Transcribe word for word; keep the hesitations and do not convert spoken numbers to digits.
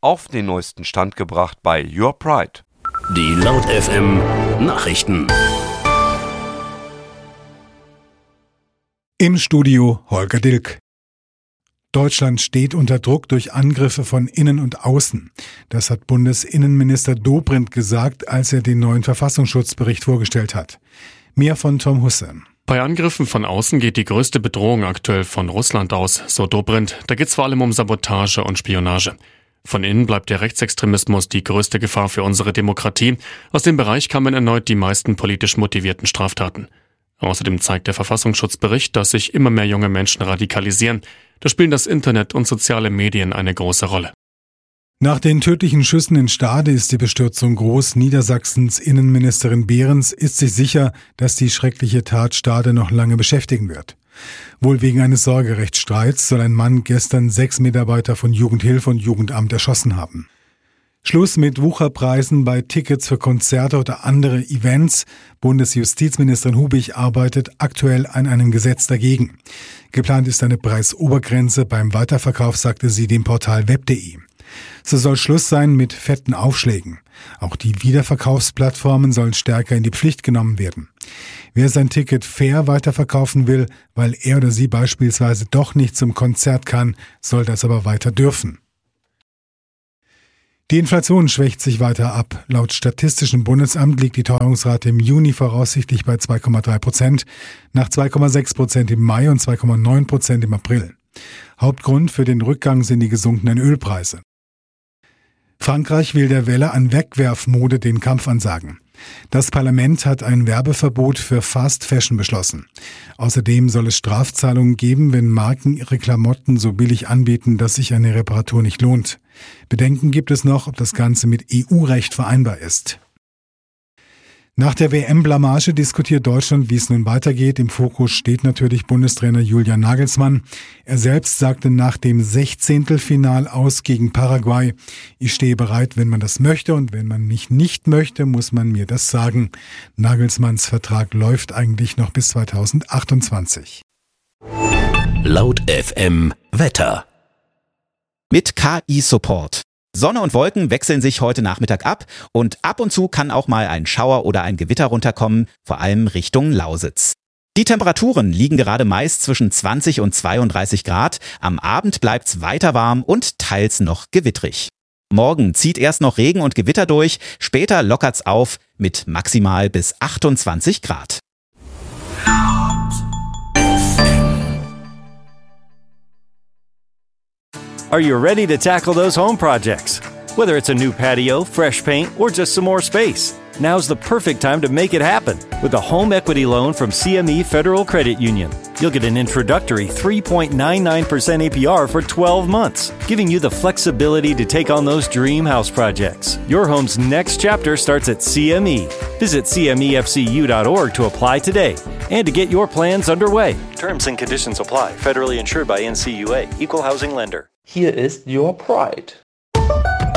auf den neuesten Stand gebracht bei Your Pride. Die Laut F M Nachrichten. Im Studio Holger Dilk. Deutschland steht unter Druck durch Angriffe von innen und außen. Das hat Bundesinnenminister Dobrindt gesagt, als er den neuen Verfassungsschutzbericht vorgestellt hat. Mehr von Tom Husse. Bei Angriffen von außen geht die größte Bedrohung aktuell von Russland aus, so Dobrindt. Da geht es vor allem um Sabotage und Spionage. Von innen bleibt der Rechtsextremismus die größte Gefahr für unsere Demokratie. Aus dem Bereich kamen erneut die meisten politisch motivierten Straftaten. Außerdem zeigt der Verfassungsschutzbericht, dass sich immer mehr junge Menschen radikalisieren. Da spielen das Internet und soziale Medien eine große Rolle. Nach den tödlichen Schüssen in Stade ist die Bestürzung groß. Niedersachsens Innenministerin Behrens ist sich sicher, dass die schreckliche Tat Stade noch lange beschäftigen wird. Wohl wegen eines Sorgerechtsstreits soll ein Mann gestern sechs Mitarbeiter von Jugendhilfe und Jugendamt erschossen haben. Schluss mit Wucherpreisen bei Tickets für Konzerte oder andere Events. Bundesjustizministerin Hubig arbeitet aktuell an einem Gesetz dagegen. Geplant ist eine Preisobergrenze beim Weiterverkauf, sagte sie dem Portal web punkt de. So soll Schluss sein mit fetten Aufschlägen. Auch die Wiederverkaufsplattformen sollen stärker in die Pflicht genommen werden. Wer sein Ticket fair weiterverkaufen will, weil er oder sie beispielsweise doch nicht zum Konzert kann, soll das aber weiter dürfen. Die Inflation schwächt sich weiter ab. Laut Statistischem Bundesamt liegt die Teuerungsrate im Juni voraussichtlich bei zwei Komma drei Prozent, nach zwei Komma sechs Prozent im Mai und zwei Komma neun Prozent im April. Hauptgrund für den Rückgang sind die gesunkenen Ölpreise. Frankreich will der Welle an Wegwerfmode den Kampf ansagen. Das Parlament hat ein Werbeverbot für Fast Fashion beschlossen. Außerdem soll es Strafzahlungen geben, wenn Marken ihre Klamotten so billig anbieten, dass sich eine Reparatur nicht lohnt. Bedenken gibt es noch, ob das Ganze mit E U-Recht vereinbar ist. Nach der W M-Blamage diskutiert Deutschland, wie es nun weitergeht. Im Fokus steht natürlich Bundestrainer Julian Nagelsmann. Er selbst sagte nach dem Sechzehntelfinal aus gegen Paraguay: Ich stehe bereit, wenn man das möchte, und wenn man mich nicht möchte, muss man mir das sagen. Nagelsmanns Vertrag läuft eigentlich noch bis zweitausendachtundzwanzig. Laut F M Wetter. Mit K I-Support. Sonne und Wolken wechseln sich heute Nachmittag ab und ab und zu kann auch mal ein Schauer oder ein Gewitter runterkommen, vor allem Richtung Lausitz. Die Temperaturen liegen gerade meist zwischen zwanzig und zweiunddreißig Grad. Am Abend bleibt's weiter warm und teils noch gewittrig. Morgen zieht erst noch Regen und Gewitter durch, später lockert's auf mit maximal bis achtundzwanzig Grad. Are you ready to tackle those home projects? Whether it's a new patio, fresh paint, or just some more space, now's the perfect time to make it happen with a home equity loan from C M E Federal Credit Union. You'll get an introductory three point nine nine percent A P R for twelve months, giving you the flexibility to take on those dream house projects. Your home's next chapter starts at C M E. Visit c m e f c u dot org to apply today and to get your plans underway. Terms and conditions apply. Federally insured by N C U A. Equal housing lender. Hier ist Your Pride.